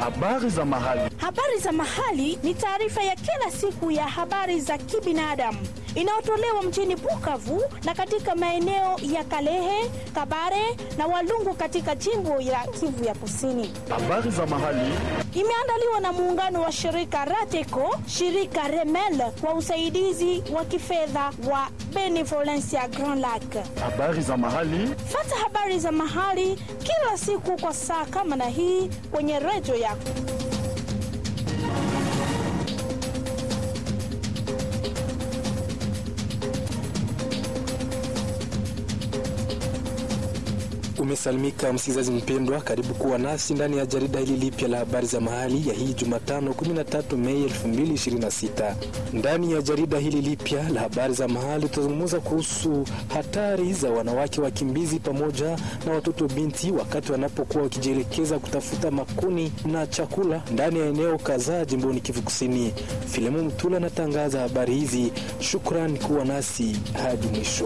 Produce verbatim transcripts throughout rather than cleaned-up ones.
Habari za mahali. Habari za mahali ni taarifa ya kila siku ya habari za kibinadamu inayotolewa mjini Bukavu na katika maeneo ya Kalehe, Kabare na Walungu katika jimbo la Kivu ya Kusini. Habari za mahali imeandaliwa na muungano wa shirika Rateco, shirika Remel kwa usaidizi wa kifedha wa Benevolencia Grand Lac. Habari za mahali. Fata habari za mahali kila siku kwa saa kama na hii kwenye redio yako. Umesalimika msikizaji mpendwa, karibu kuwa nasi ndani ya jarida hili lipya la habari za mahali ya hii Jumatano kumi na tatu Mei elfu mbili ishirini na sita. Ndani ya jarida hili lipya la habari za mahali tutazungumza kuhusu hatari za wanawake wakimbizi pamoja na watoto binti wakati wanapokuwa wakijielekeza kutafuta makuni na chakula ndani ya eneo kadhaa jimboni Kivu Kusini. Filemu Mtula anatangaza habari hizi. Shukrani kuwa nasi hadi mwisho.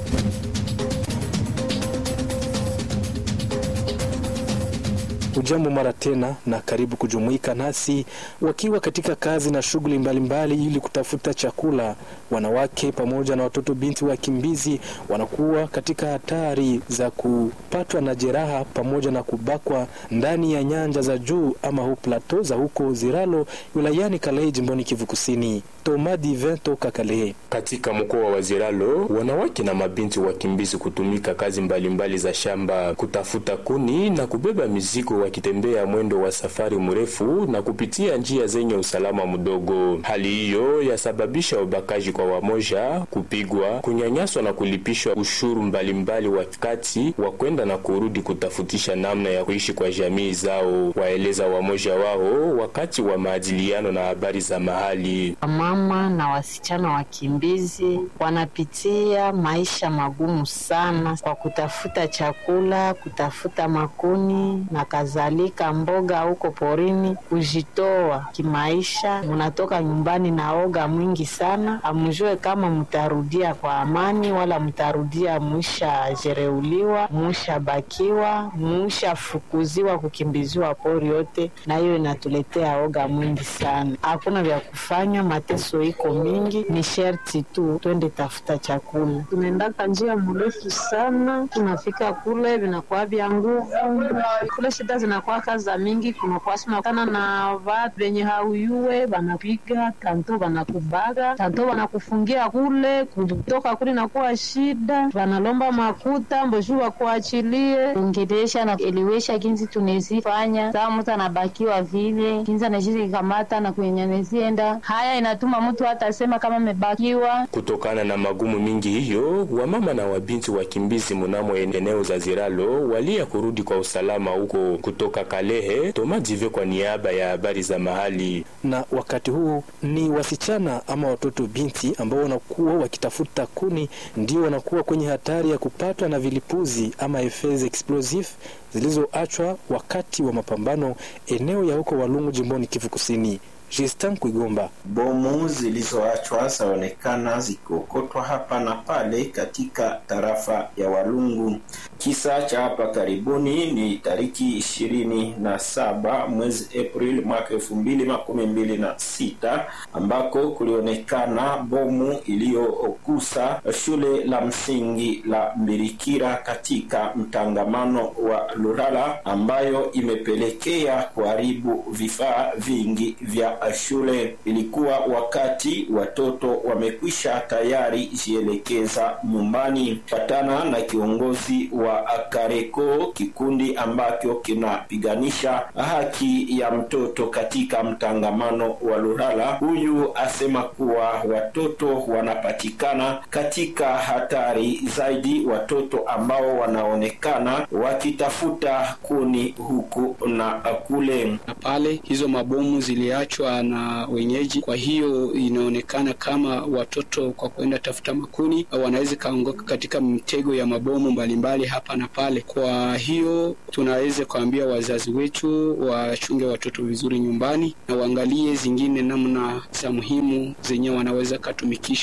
Ujambo mara tena na karibu kujumuika nasi wakiwa katika kazi na shughuli mbalimbali ili kutafuta chakula. Wanawake pamoja na watoto binti wakimbizi wanakuwa katika hatari za kupatwa na jeraha pamoja na kubakwa ndani ya nyanja za juu ama hu plateau za huko Ziralo wilayani Kalehe jimboni Kivu Kusini. Tomadi Vento Kakalehe. Katika mkoa wa Ziralo, wanawake na mabinti wakimbizi kutumika kazi mbalimbali mbali za shamba, kutafuta kuni na kubeba mizigo wakitembea mwendo wa safari mrefu na kupitia njia zenye usalama mdogo. Hali hiyo yasababisha ubakaji kwa wamoja, kupigwa, kunyanyaswa na kulipishwa ushuru mbalimbali wakati wa kwenda na kurudi kutafutisha namna ya kuishi kwa jamii zao, waeleza wamoja wao wakati wa maadiliano na habari za mahali. Mama na wasichana wakimbizi wanapitia maisha magumu sana kwa kutafuta chakula, kutafuta makuni na kadhalika, mboga huko porini, kujitoa kimaisha. Munatoka nyumbani na oga mwingi sana, amujue kama mtarudia kwa amani wala mtarudia mwisha jereuliwa, mwisha bakiwa, mwisha fukuziwa, kukimbiziwa pori yote, na hiyo inatuletea oga mwingi sana. Hakuna vya kufanya, mateso iko mingi, ni sherti tu twende tafuta chakula. Tunaendaka njia mrefu sana, tunafika kule vinakuwa vya nguvu. Kule shida zinakuwa kaza mingi, kuna kwa sana na watu wenye hauyue banapiga, tanto banakubaga, tanto banakufungia kule, kutoka kule na kuwa shida, banalomba makuta mbojua kuachilie. Ungedesha na eliwesha kinzi tunezifanya, saa mtu anabakiwa vile, kinzi anashiri kamata na kuenyanezienda. Haya inatuma mtu hata sema kama mebakiwa. Kutokana na magumu mingi hiyo, wamama na wabinti wakimbizi mnamo eneo za Ziralo walia kurudi kwa usalama huko. Kutoka Kalehe, Tomadive kwa niaba ya habari za mahali. Na wakati huu ni wasichana ama watoto binti ambao wanakuwa wakitafuta kuni ndio wanakuwa kwenye hatari ya kupatwa na vilipuzi ama effets explosifs zilizoachwa wakati wa mapambano eneo ya huko Walungu jimboni Kivu Kusini. Justin Kuigomba. Bomu zilizoachwa zaonekana zikokotwa hapa na pale katika tarafa ya Walungu. Kisa cha hapa karibuni ni tariki ishirini na saba mwezi Aprili mwaka elfu mbili makumi mbili na sita ambako kulionekana bomu iliyokusa shule la msingi la Mbirikira katika mtangamano wa Lurala, ambayo imepelekea kuharibu vifaa vingi vya shule. Ilikuwa wakati watoto wamekwisha tayari jielekeza nyumbani. Patana na kiongozi wa Kareko, kikundi ambacho kinapiganisha haki ya mtoto katika mtangamano wa Lurala, huyu asema kuwa watoto wanapatikana katika hatari zaidi, watoto ambao wanaonekana wakitafuta kuni huku na kule. Na pale hizo mabomu ziliachwa na wenyeji, kwa hiyo inaonekana kama watoto kwa kwenda tafuta makuni wanaweza kaongoka katika mtego ya mabomu mbalimbali hapa na pale. Kwa hiyo tunaweza kuambia wazazi wetu wachunge watoto vizuri nyumbani na waangalie zingine namna za muhimu zenye wanaweza katumikisha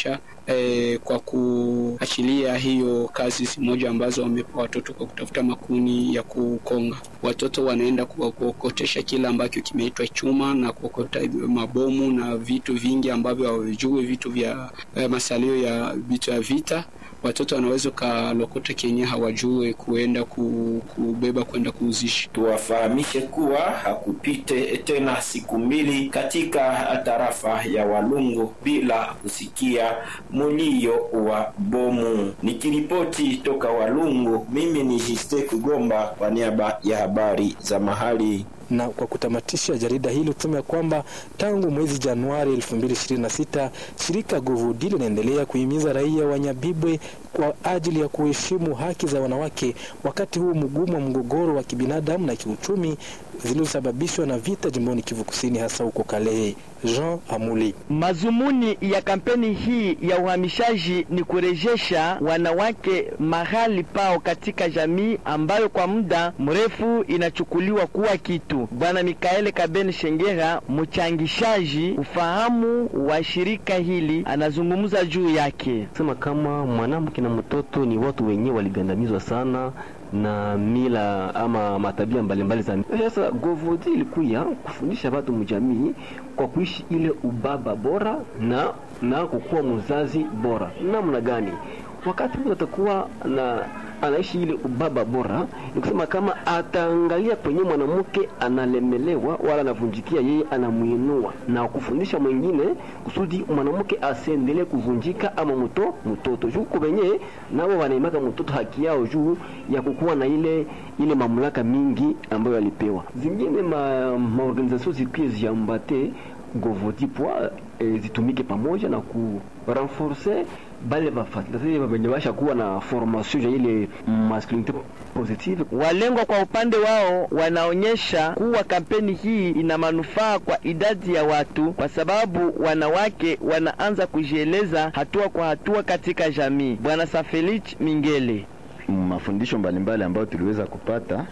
eh, kwa kuachilia hiyo kazi moja ambazo wamepewa watoto kwa kutafuta makuni ya kukonga. Watoto wanaenda kuokotesha kila ambacho kimeitwa chuma na kuokota mabomu na vitu vingi ambavyo hawajui, vitu vya eh, masalio ya vitu ya vita. Watoto wanaweza kalokota kenye hawajue kuenda kubeba kwenda kuuzisha. Tuwafahamishe kuwa hakupite tena siku mbili katika tarafa ya Walungu bila kusikia mulio wa bomu. Nikiripoti toka Walungu, mimi ni Jiste Kugomba kwa niaba ya habari za mahali. Na kwa kutamatisha jarida hili tuseme kwamba tangu mwezi Januari elfu mbili ishirini na sita shirika Govodi linaendelea kuhimiza raia wa Nyabibwe kwa ajili ya kuheshimu haki za wanawake wakati huu mgumu wa mgogoro wa kibinadamu na kiuchumi zilizosababishwa na vita jimboni Kivu Kusini, hasa huko Kalehe. Jean Amuli. Mazumuni ya kampeni hii ya uhamishaji ni kurejesha wanawake mahali pao katika jamii ambayo kwa muda mrefu inachukuliwa kuwa kitu. Bwana Mikaele Kabeni Shengera, mchangishaji ufahamu wa shirika hili, anazungumza juu yake. Sema kama mwanamke na mtoto ni watu wenyewe waligandamizwa sana na mila ama matabia mbalimbali za sasa. Govodi ilikuya kufundisha watu mjamii kwa kuishi ile ubaba bora na na kukuwa mzazi bora. Namna gani? Wakati mtu atakuwa na anaishi ile ubaba bora, ni kusema kama ataangalia kwenye mwanamke analemelewa wala anavunjikia, yeye anamuinua na kufundisha mwingine kusudi mwanamke asiendelee kuvunjika ama mto mtoto juu kubenye nao wanaimaka mtoto haki yao juu ya kukuwa na ile ile mamlaka mingi ambayo alipewa. Zingine ma, ma organization zipie ziambate Govodi kwa e, zitumike pamoja na ku renforcer bale bafatilizaji babenye kuwa na formation ya ile masculinity positive. Walengwa kwa upande wao wanaonyesha kuwa kampeni hii ina manufaa kwa idadi ya watu kwa sababu wanawake wanaanza kujieleza hatua kwa hatua katika jamii. Bwana Safelich Mingele: mafundisho mbalimbali ambayo tuliweza kupata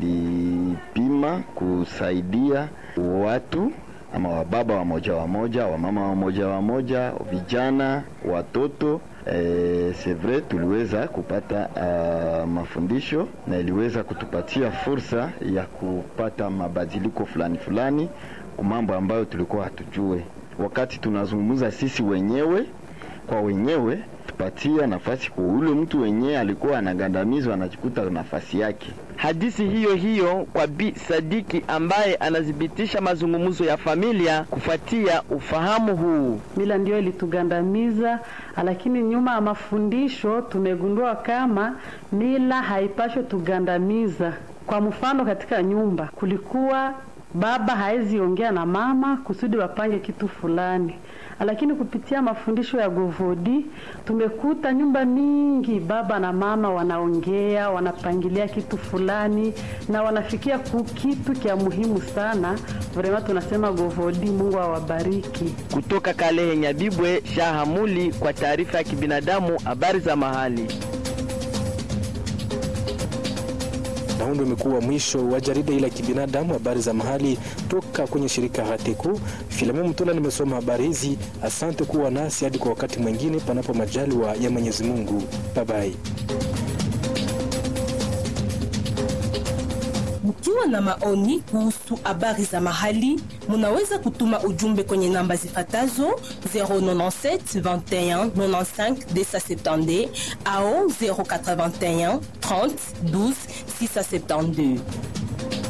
ilipima kusaidia watu ama wababa wa moja wa moja, wa mama wa moja wa moja, vijana, watoto. Eh, c'est vrai tuliweza kupata uh, mafundisho na iliweza kutupatia fursa ya kupata mabadiliko fulani fulani kwa mambo ambayo tulikuwa hatujue. Wakati tunazungumza sisi wenyewe kwa wenyewe, tupatia nafasi kwa ule mtu wenyewe alikuwa anagandamizwa anachikuta nafasi yake. Hadithi hiyo hiyo kwa Bi Sadiki ambaye anadhibitisha mazungumzo ya familia kufuatia ufahamu huu. Mila ndio ilitugandamiza, lakini nyuma ya mafundisho tumegundua kama mila haipaswi tugandamiza. Kwa mfano, katika nyumba kulikuwa baba haezi ongea na mama kusudi wapange kitu fulani, lakini kupitia mafundisho ya Govodi tumekuta nyumba mingi baba na mama wanaongea, wanapangilia kitu fulani na wanafikia kitu kia muhimu sana. Vraiment tunasema Govodi, Mungu awabariki. Kutoka Kalehe Nyabibwe, Shahamuli kwa taarifa ya kibinadamu, habari za mahali. Na huo umekuwa mwisho wa jarida ila kibinadamu, habari za mahali toka kwenye shirika Hateku. Filamu Mtula nimesoma habari hizi. Asante kuwa nasi hadi kwa wakati mwingine, panapo majaliwa ya Mwenyezi Mungu. Bye bye. Mkiwa na maoni kuhusu habari za mahali, munaweza kutuma ujumbe kwenye namba zifatazo zero nine sept vingt et un quatre-vingt-quinze deux cent soixante-dix au zero quatre vingt et un trente douze six cent soixante-douze.